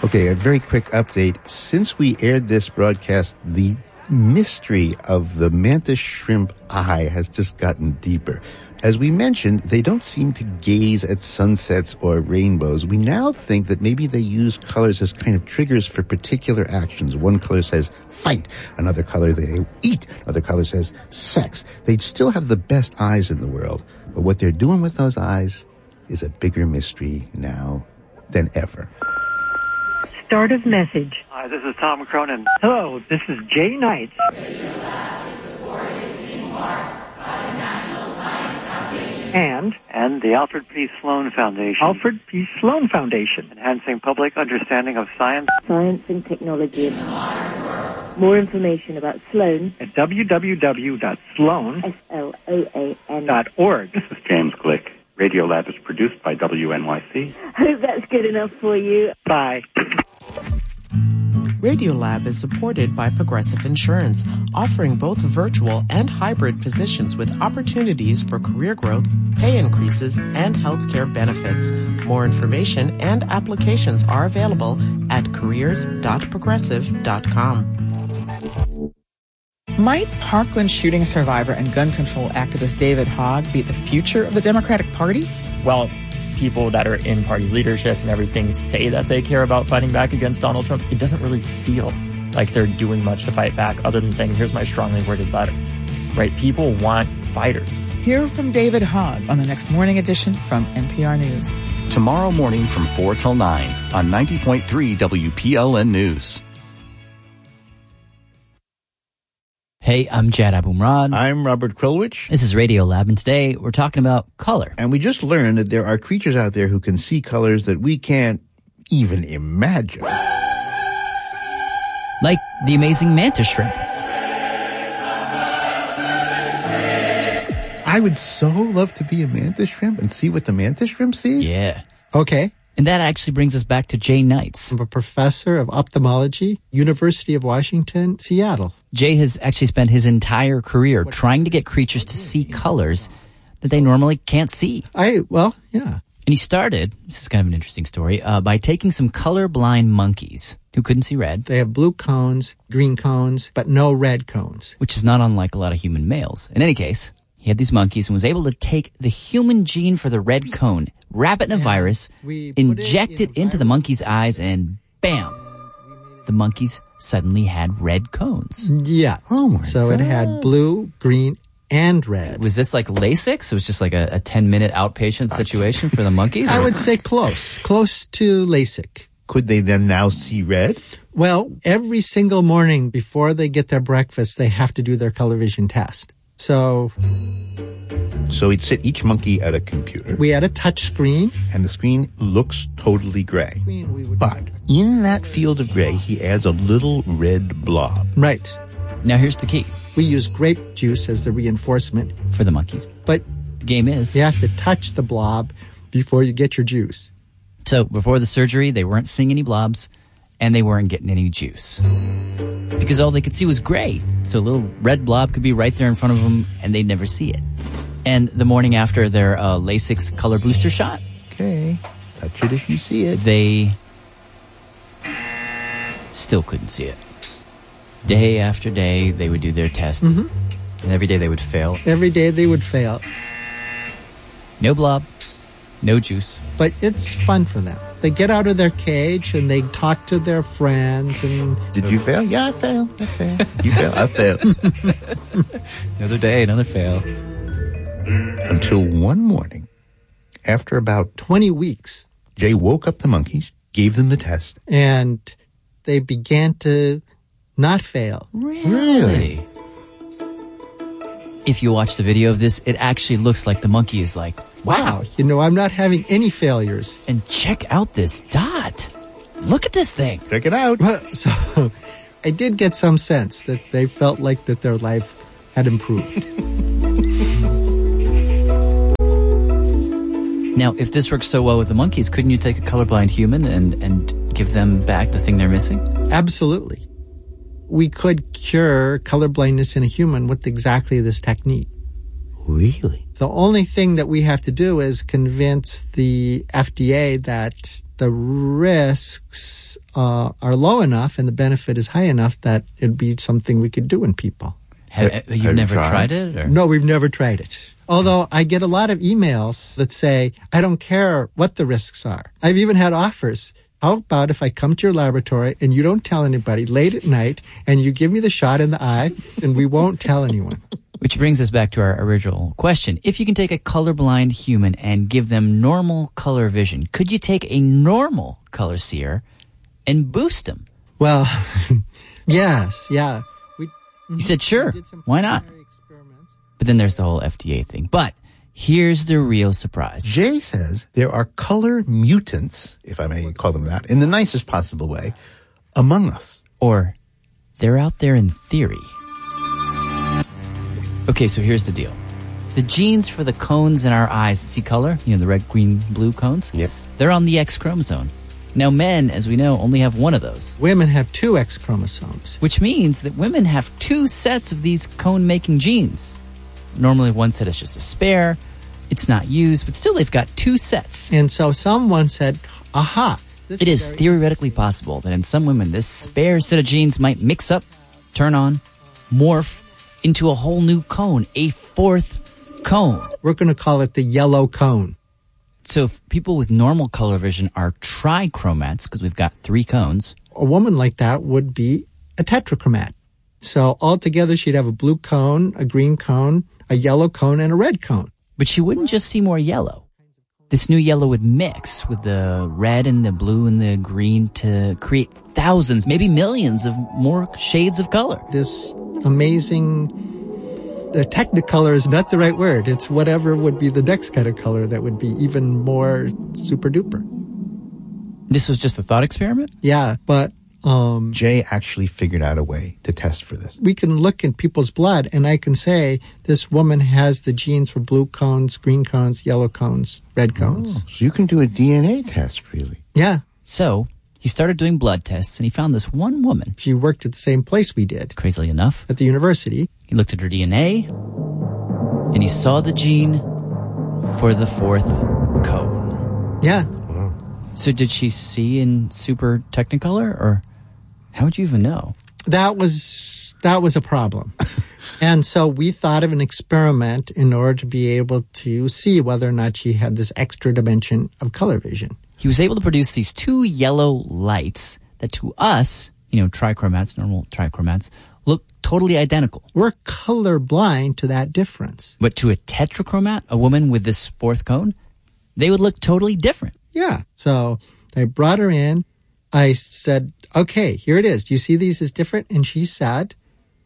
Okay, a very quick update. Since we aired this broadcast, the mystery of the mantis shrimp eye has just gotten deeper. As we mentioned, they don't seem to gaze at sunsets or rainbows. We now think that maybe they use colors as kind of triggers for particular actions. One color says fight, another color they eat, another color says sex. They'd still have the best eyes in the world, but what they're doing with those eyes is a bigger mystery now than ever. Start of message. Hi, this is Tom Cronin. Hello, this is Jay Knight. And the Alfred P. Sloan Foundation. Alfred P. Sloan Foundation. Enhancing public understanding of science. Science and technology. More information about Sloan At www.sloan.org. This is James Glick. Radiolab is produced by WNYC. Hope that's good enough for you. Bye. Radiolab is supported by Progressive Insurance, offering both virtual and hybrid positions with opportunities for career growth, pay increases, and healthcare benefits. More information and applications are available at careers.progressive.com. Might Parkland shooting survivor and gun control activist David Hogg be the future of the Democratic Party? Well, people that are in party leadership and everything say that they care about fighting back against Donald Trump. It doesn't really feel like they're doing much to fight back other than saying, here's my strongly worded letter. Right? People want fighters. Hear from David Hogg on the next morning edition from NPR News. Tomorrow morning from 4 till 9 on 90.3 WPLN News. Hey, I'm Jad Abumrad. I'm Robert Krulwich. This is Radiolab, and today we're talking about color. And we just learned that there are creatures out there who can see colors that we can't even imagine. Like the amazing mantis shrimp. I would so love to be a mantis shrimp and see what the mantis shrimp sees. Yeah. Okay. And that actually brings us back to Jay Knights. I'm a professor of ophthalmology, University of Washington, Seattle. Jay has actually spent his entire career trying to get creatures to see colors that they normally can't see. Yeah. And he started, this is kind of an interesting story, by taking some colorblind monkeys who couldn't see red. They have blue cones, green cones, but no red cones. Which is not unlike a lot of human males. In any case, he had these monkeys and was able to take the human gene for the red cone, wrap it in a virus, inject it into the monkey's eyes, and bam! The monkeys suddenly had red cones. Yeah. Oh my So God. it had blue, green, and red. Was this like LASIK? So it was just like a 10-minute outpatient situation for the monkeys? I would say close to LASIK. Could they then now see red? Well, every single morning before they get their breakfast, they have to do their color vision test. So he'd sit each monkey at a computer. we had a touch screen. And the screen looks totally gray. But in that field of gray, he adds a little red blob. Right. Now here's the key. We use grape juice as the reinforcement. For the monkeys. But the game is, you have to touch the blob before you get your juice. So before the surgery, they weren't seeing any blobs, and they weren't getting any juice. Because all they could see was gray. So a little red blob could be right there in front of them, and they'd never see it. And the morning after their LASIK's color booster shot, Okay, touch it if you see it. they still couldn't see it. Day after day, they would do their test. Mm-hmm. And every day they would fail. Every day they would fail. No blob, no juice. But it's fun for them. They get out of their cage and they talk to their friends. And Did you fail? Yeah, I failed. You failed? I failed. Another day, another fail. Until one morning, after about 20 weeks, Jay woke up the monkeys, gave them the test. and they began to not fail. Really? If you watch the video of this, it actually looks like the monkey is like, wow. I'm not having any failures. And check out this dot. Look at this thing. Check it out. So I did get some sense that they felt like that their life had improved. Now, if this works so well with the monkeys, couldn't you take a colorblind human and give them back the thing they're missing? Absolutely. We could cure colorblindness in a human with exactly this technique. Really? The only thing that we have to do is convince the FDA that the risks are low enough and the benefit is high enough that it'd be something we could do in people. You've never tried it? Or? No, we've never tried it. Although I get a lot of emails that say, I don't care what the risks are. I've even had offers. How about if I come to your laboratory and you don't tell anybody late at night and you give me the shot in the eye and we won't tell anyone? Which brings us back to our original question. If you can take a colorblind human and give them normal color vision, could you take a normal color seer and boost them? Well, yes, yeah. You said sure, why not? But then there's the whole FDA thing. But here's the real surprise. Jay says there are color mutants, if I may call them that, in the nicest possible way, among us. Or they're out there in theory. Okay, so here's the deal. The genes for the cones in our eyes that see color, the red, green, blue cones, yep, they're on the X chromosome. Now, men, as we know, only have one of those. Women have 2 X chromosomes. Which means that women have 2 sets of these cone-making genes. Normally, one set is just a spare. It's not used, but still they've got 2 sets. And so someone said, aha. It is theoretically possible that in some women, this spare set of genes might mix up, turn on, morph into a whole new cone, a 4th cone. We're going to call it the yellow cone. So if people with normal color vision are trichromats, because we've got 3 cones. A woman like that would be a tetrachromat. So altogether, she'd have a blue cone, a green cone, a yellow cone, and a red cone. But she wouldn't just see more yellow. This new yellow would mix with the red and the blue and the green to create thousands, maybe millions of more shades of color. This amazing technicolor is not the right word. It's whatever would be the next kind of color that would be even more super duper. This was just a thought experiment? Yeah, but Jay actually figured out a way to test for this. We can look in people's blood and I can say this woman has the genes for blue cones, green cones, yellow cones, red cones. Oh, so you can do a DNA test, really? Yeah. So he started doing blood tests and he found this one woman. She worked at the same place we did. Crazily enough. At the university. He looked at her DNA and he saw the gene for the 4th cone. Yeah. Wow. So did she see in super Technicolor, or how would you even know? That was a problem. And so we thought of an experiment in order to be able to see whether or not she had this extra dimension of color vision. He was able to produce these 2 yellow lights that to us, trichromats, normal trichromats, look totally identical. We're colorblind to that difference. But to a tetrachromat, a woman with this 4th cone, they would look totally different. Yeah. So I brought her in. I said, okay, here it is. Do you see these as different? And she said,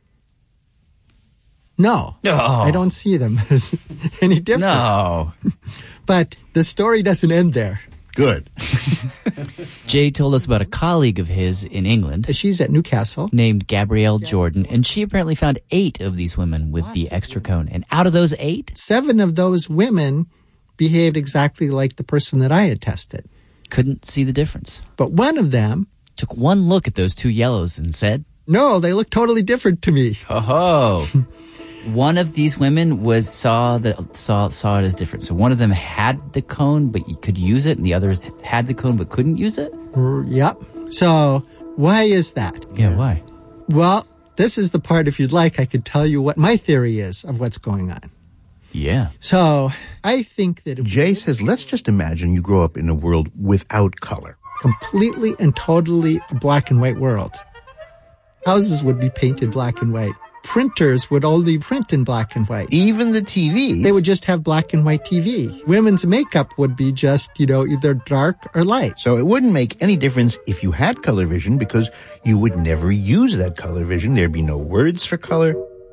no, I don't see them as any different. No. But the story doesn't end there. Good. Jay told us about a colleague of his in England. She's at Newcastle. Named Gabrielle Jordan, and she apparently found 8 of these women with the extra cone. And out of those 8, 7 of those women behaved exactly like the person that I had tested. Couldn't see the difference. But one of them took one look at those 2 yellows and said, no, they look totally different to me. Oh. One of these women saw it as different. So one of them had the cone, but you could use it, and the others had the cone but couldn't use it? Yep. So why is that? Yeah, why? Well, this is the part, if you'd like, I could tell you what my theory is of what's going on. Yeah. So I think that... Jay says, let's just imagine you grow up in a world without color. Completely and totally a black and white world. Houses would be painted black and white. Printers would only print in black and white. Even the TVs. They would just have black and white TV. Women's makeup would be just, either dark or light. So it wouldn't make any difference if you had color vision because you would never use that color vision. There'd be no words for color.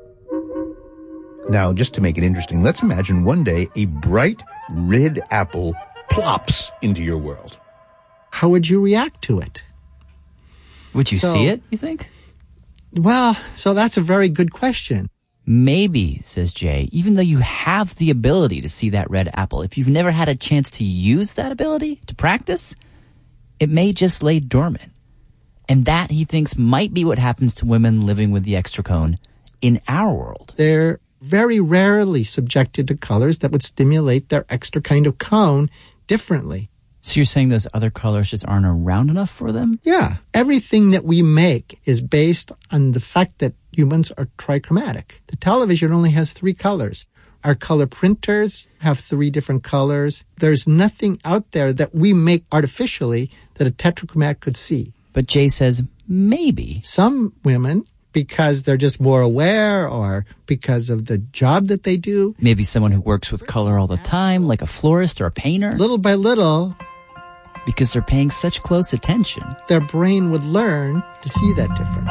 Now, just to make it interesting, let's imagine one day a bright red apple plops into your world. How would you react to it? Would you see it, you think? Well, so that's a very good question. Maybe, says Jay, even though you have the ability to see that red apple, if you've never had a chance to use that ability, to practice, it may just lay dormant. And that, he thinks, might be what happens to women living with the extra cone in our world. They're very rarely subjected to colors that would stimulate their extra kind of cone differently. So you're saying those other colors just aren't around enough for them? Yeah. Everything that we make is based on the fact that humans are trichromatic. The television only has 3 colors. Our color printers have 3 different colors. There's nothing out there that we make artificially that a tetrachromat could see. But Jay says maybe. Some women, because they're just more aware or because of the job that they do. Maybe someone who works with color all the time, like a florist or a painter. Little by little, because they're paying such close attention, their brain would learn to see that difference.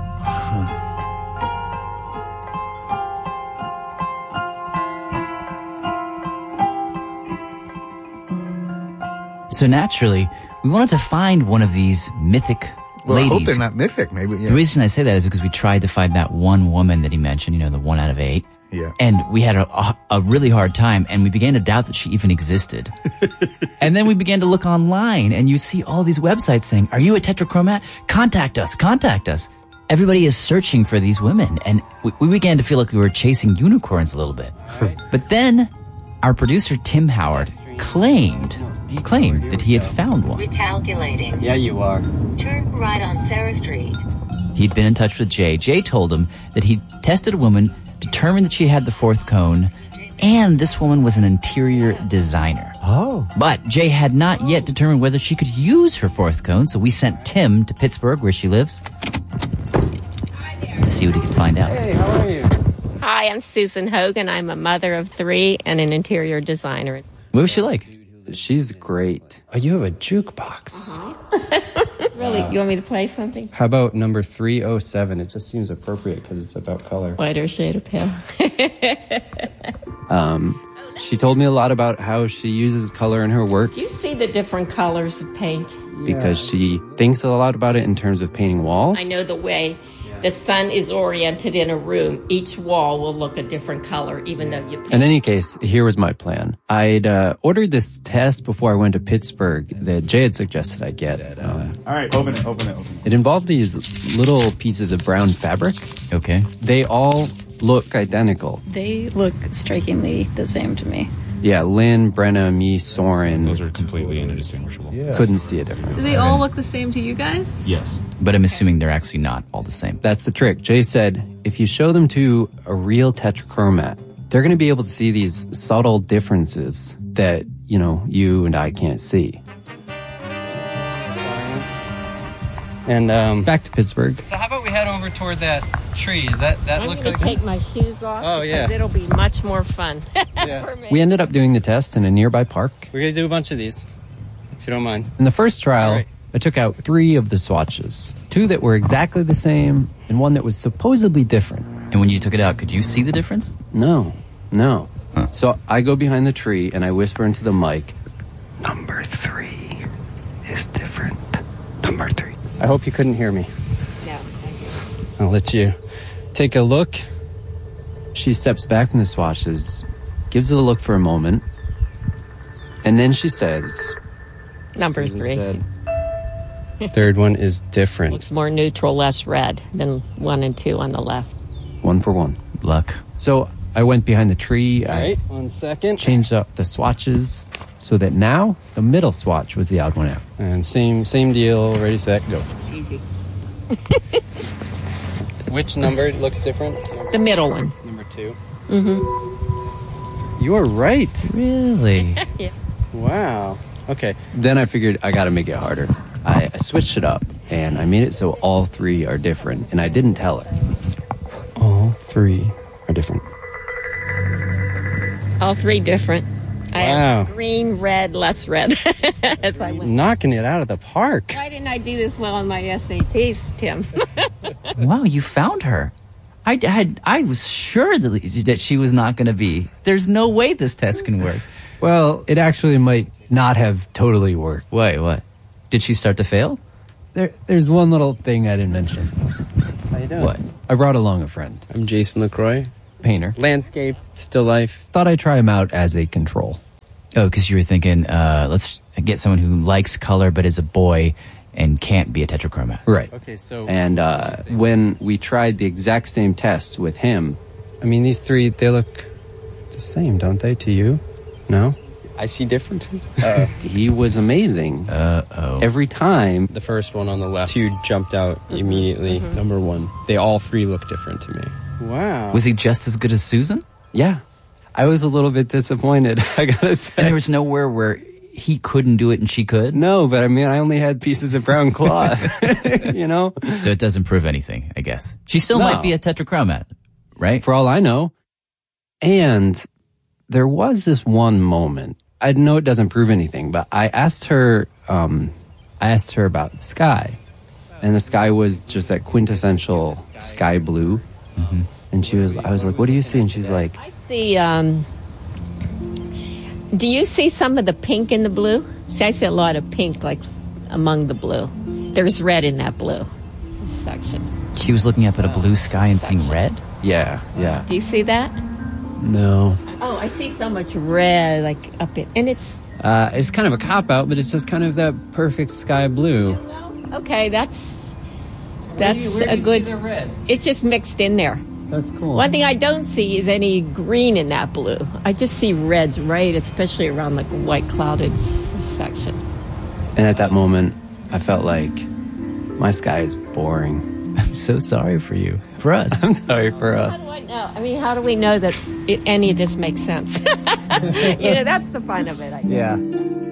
So naturally, we wanted to find one of these mythic ladies. I hope they're not mythic, maybe. Yeah. The reason I say that is because we tried to find that one woman that he mentioned, the 1 out of 8. Yeah. And we had a really hard time, and we began to doubt that she even existed. And then we began to look online, and you see all these websites saying, "Are you a tetrachromat? Contact us, contact us." Everybody is searching for these women, and we began to feel like we were chasing unicorns a little bit. Right. But then our producer, Tim Howard, claimed that he had found one. Recalculating. Yeah, you are. Turn right on Sarah Street. He'd been in touch with Jay. Jay told him that he'd tested a woman, determined that she had the 4th cone, and this woman was an interior designer. Oh. But Jay had not yet determined whether she could use her 4th cone, so we sent Tim to Pittsburgh, where she lives, to see what he could find out. Hey, how are you? Hi, I'm Susan Hogan. I'm a mother of 3 and an interior designer. What was she like? She's great. Oh, you have a jukebox. Really? You want me to play something? How about number 307? It just seems appropriate because it's about color. Whiter shade of pale. She told me a lot about how she uses color in her work. You see the different colors of paint? Because she thinks a lot about it in terms of painting walls. I know the way the sun is oriented in a room. Each wall will look a different color, even though you paint. In any case, here was my plan. I'd ordered this test before I went to Pittsburgh that Jay had suggested I get. All right, open it. It involved these little pieces of brown fabric. Okay. They all look identical. They look strikingly the same to me. Yeah, Lynn, Brenna, me, Soren. Those are completely indistinguishable. Yeah. Couldn't see a difference. Do they all look the same to you guys? Yes. But I'm assuming they're actually not all the same. That's the trick. Jay said, if you show them to a real tetrachromat, they're going to be able to see these subtle differences that, you and I can't see. And back to Pittsburgh. So how about we head over toward that tree? Does that look I'm going to take my shoes off. Oh, yeah. It'll be much more fun for me. We ended up doing the test in a nearby park. We're going to do a bunch of these, if you don't mind. In the first trial, I took out 3 of the swatches. 2 that were exactly the same, and 1 that was supposedly different. And when you took it out, could you see the difference? No. Huh. So I go behind the tree, and I whisper into the mic, "Number 3 is different. Number 3. I hope you couldn't hear me. No. I'll let you take a look. She steps back from the swatches, gives it a look for a moment, and then she says... Number 3. Said, 3rd one is different. Looks more neutral, less red than 1 and 2 on the left. 1 for 1. Luck. So I went behind the tree. All right, 1 second. Changed up the swatches so that now the middle swatch was the odd one out. And same deal. Ready, set, go. Easy. Which number looks different? The middle one. Number 2. Mm-hmm. You are right. Really? Yeah. Wow. Okay. Then I figured I got to make it harder. I switched it up, and I made it so all 3 are different, and I didn't tell her. All 3 are different. All 3 different. Wow. I have green, red, less red. As I went. Knocking it out of the park. Why didn't I do this well on my SATs, Tim? Wow, you found her. I was sure that she was not going to be. There's no way this test can work. Well, it actually might not have totally worked. Wait, what? Did she start to fail? There's one little thing I didn't mention. How you doing? What? I brought along a friend. I'm Jason LaCroix. Painter. Landscape, still life. Thought I'd try him out as a control. Oh, because you were thinking, let's get someone who likes color but is a boy and can't be a tetrachromat. Right. Okay, so... And when we tried the exact same test with him... I mean, these 3, they look the same, don't they, to you? No? I see differences. He was amazing. Every time. The first one on the left, 2 jumped out immediately. Number 1. They all 3 look different to me. Wow. Was he just as good as Susan? Yeah. I was a little bit disappointed, I gotta say. And there was nowhere where he couldn't do it and she could? No, but I mean, I only had pieces of brown cloth, you know? So it doesn't prove anything, I guess. She still might be a tetrachromat, right? For all I know. And there was this one moment. I know it doesn't prove anything, but I asked her about the sky. And the sky was just that quintessential sky blue. Mm-hmm. And I was like, what do you see? And she's like, I see, do you see some of the pink in the blue? See, I see a lot of pink, like, among the blue. There's red in that blue section. She was looking up at a blue sky and seeing red? Yeah. Do you see that? No. Oh, I see so much red, like, up in, and it's kind of a cop-out, but it's just kind of that perfect sky blue. Okay, that's where do you a good, see the reds? It's just mixed in there. That's cool. One thing I don't see is any green in that blue. I just see reds, right, especially around like a white clouded section. And at that moment, I felt like my sky is boring. I'm so sorry for you. For us. I'm sorry for us. How do I know? I mean, how do we know that any of this makes sense? That's the fun of it, I guess. Yeah.